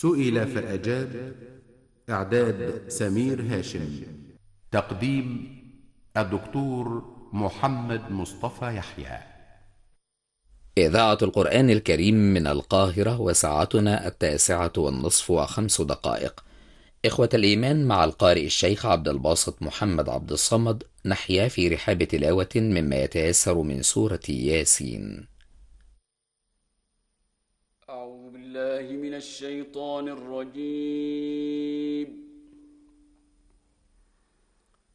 سئل فأجاب. إعداد سمير هاشم. تقديم الدكتور محمد مصطفى يحيى. إذاعة القرآن الكريم من القاهرة، وساعتنا 9:05. إخوة الإيمان، مع القارئ الشيخ عبد الباسط محمد عبد الصمد، نحيا في رحاب تلاوة مما يتيسر من سورة ياسين. أعوذ بالله من الشيطان الرجيم.